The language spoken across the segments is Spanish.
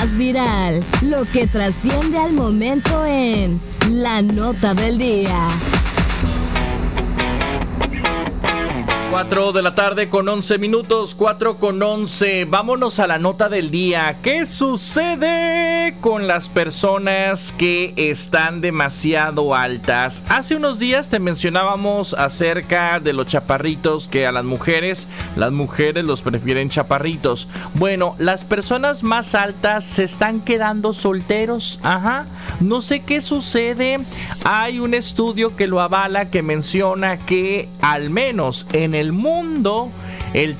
más viral, lo que trasciende al momento en La Nota del Día. 4 de la tarde con 11 minutos, 4 con 11. Vámonos a la nota del día. ¿Qué sucede con las personas que están demasiado altas? Hace unos días te mencionábamos acerca de los chaparritos, que a las mujeres los prefieren chaparritos. Bueno, las personas más altas se están quedando solteros. No sé qué sucede. Hay un estudio que lo avala, que menciona que al menos en el mundo el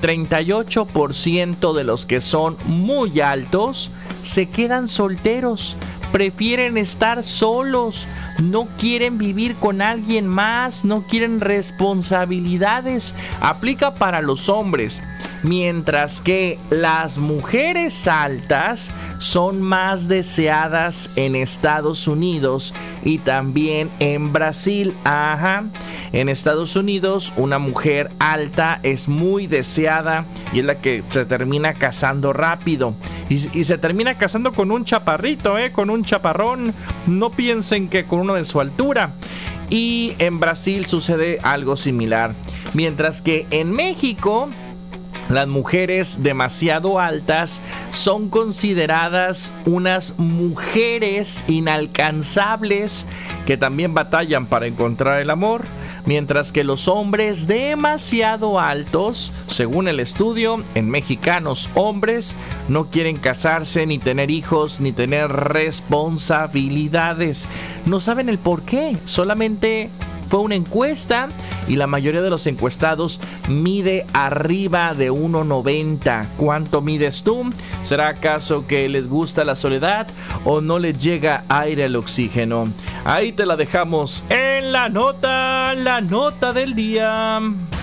38% de los que son muy altos se quedan solteros, prefieren estar solos, no quieren vivir con alguien más, no quieren responsabilidades. Aplica para los hombres, mientras que las mujeres altas son más deseadas en Estados Unidos y también en Brasil. En Estados Unidos una mujer alta es muy deseada y es la que se termina casando rápido. Y se termina casando con un chaparrito, con un chaparrón. No piensen que con uno de su altura. Y en Brasil sucede algo similar. Mientras que en México las mujeres demasiado altas son consideradas unas mujeres inalcanzables que también batallan para encontrar el amor, mientras que los hombres demasiado altos, según el estudio, en mexicanos hombres, no quieren casarse, ni tener hijos, ni tener responsabilidades. No saben el por qué, solamente fue una encuesta y la mayoría de los encuestados mide arriba de 1.90. ¿Cuánto mides tú? ¿Será acaso que les gusta la soledad o no les llega aire al oxígeno? Ahí te la dejamos en la nota del día.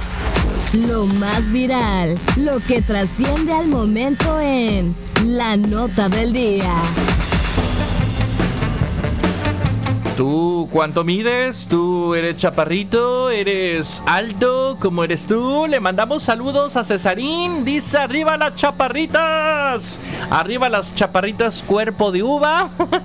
Lo más viral, lo que trasciende al momento en La Nota del Día. ¿Tú cuánto mides? ¿Tú eres chaparrito? ¿Eres alto? ¿Cómo eres tú? Le mandamos saludos a Cesarín. Dice: arriba las chaparritas. Arriba las chaparritas cuerpo de uva.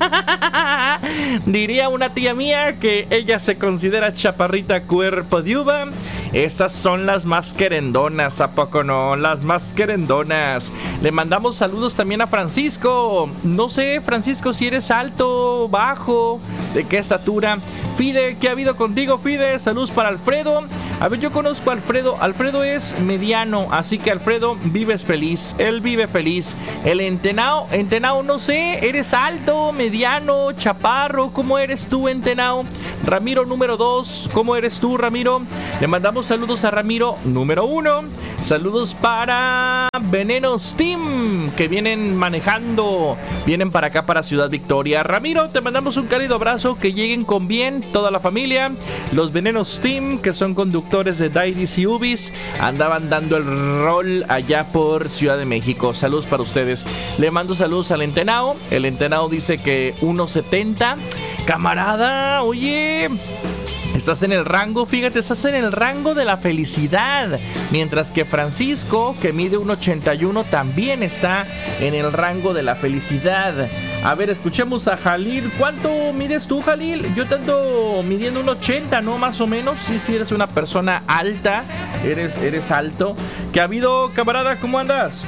Diría una tía mía que ella se considera chaparrita cuerpo de uva. Estas son las más querendonas, ¿a poco no? Las más querendonas. Le mandamos saludos también a Francisco. No sé, Francisco, si eres alto, bajo, de qué estatura. Fide, ¿qué ha habido contigo, Fide? Saludos para Alfredo. A ver, yo conozco a Alfredo. Alfredo es mediano, así que Alfredo, vives feliz. Él vive feliz. El Entenao, no sé, ¿eres alto, mediano, chaparro? ¿Cómo eres tú, Entenao? Ramiro número 2, ¿cómo eres tú, Ramiro? Le mandamos saludos a Ramiro número 1. Saludos para Venenos Team, que vienen manejando, vienen para acá, para Ciudad Victoria. Ramiro, te mandamos un cálido abrazo, que lleguen con bien toda la familia. Los Venenos Team, que son conductores de Dairis y Ubis, andaban dando el rol allá por Ciudad de México. Saludos para ustedes. Le mando saludos al Entenao. El Entenao dice que 1.70. Camarada, oye, estás en el rango, fíjate, estás en el rango de la felicidad. Mientras que Francisco, que mide 1.81, también está en el rango de la felicidad. A ver, escuchemos a Jalil. ¿Cuánto mides tú, Jalil? Yo te ando midiendo 1.80, ¿no? Más o menos. Sí, eres una persona alta. Eres alto. ¿Qué ha habido, camarada? ¿Cómo andas?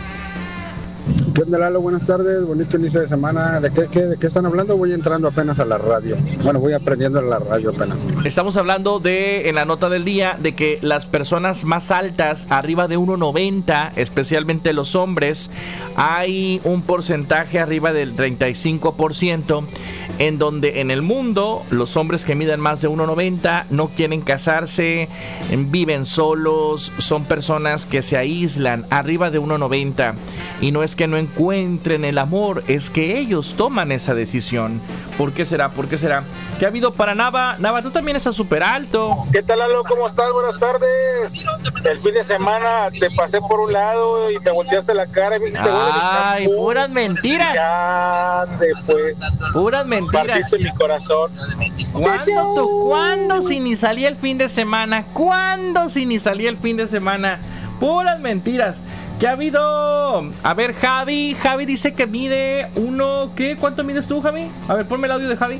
¿Qué onda, Lalo? Buenas tardes, bonito inicio de semana. ¿De qué están hablando? Voy entrando apenas a la radio. Bueno, voy aprendiendo la radio apenas. Estamos hablando en la nota del día, de que las personas más altas, arriba de 1.90, especialmente los hombres, hay un porcentaje arriba del 35%, en donde en el mundo los hombres que miden más de 1.90 no quieren casarse, viven solos, son personas que se aíslan, arriba de 1.90. Y no es que no encuentren el amor, es que ellos toman esa decisión. ¿Por qué será? ¿Qué ha habido para Nava? Nava, tú también estás súper alto. ¿Qué tal, Lalo? ¿Cómo estás? Buenas tardes. El fin de semana te pasé por un lado y me volteaste la cara y me dijiste: ay, puras mentiras. Ya, pues. Puras mentiras. Partiste mi corazón. ¿Cuándo si ni salía el fin de semana? Puras mentiras. ¿Qué ha habido? A ver, Javi dice que mide ¿qué? ¿Cuánto mides tú, Javi? A ver, ponme el audio de Javi.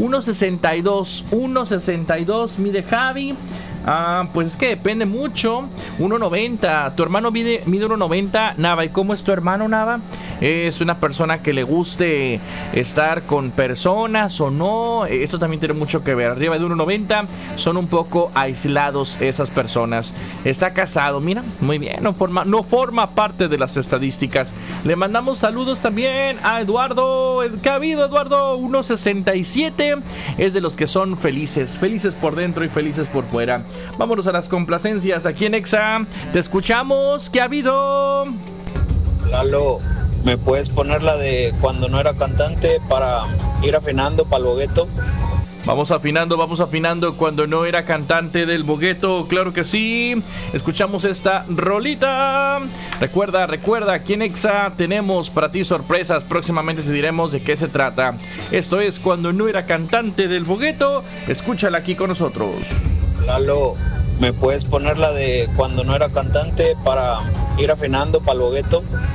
1.62 mide Javi. Pues es que depende mucho. 1.90. Tu hermano mide 1.90. Nava, ¿y cómo es tu hermano, Nava? ¿Es una persona que le guste estar con personas o no? Eso también tiene mucho que ver. Arriba de 1.90 son un poco aislados esas personas. Está casado, mira, muy bien, no forma parte de las estadísticas. Le mandamos saludos también a Eduardo. ¿Qué ha habido, Eduardo? 1.67. Es de los que son felices por dentro y felices por fuera. Vámonos a las complacencias aquí en Exa. Te escuchamos. ¿Qué ha habido? Lalo, ¿me puedes poner la de cuando no era cantante para ir afinando para el bogueto? Vamos afinando cuando no era cantante del bogueto, claro que sí. Escuchamos esta rolita. Recuerda, aquí en Exa tenemos para ti sorpresas. Próximamente te diremos de qué se trata. Esto es cuando no era cantante del bogueto. Escúchala aquí con nosotros. Lalo, ¿me puedes poner la de cuando no era cantante para ir afinando para el bogueto?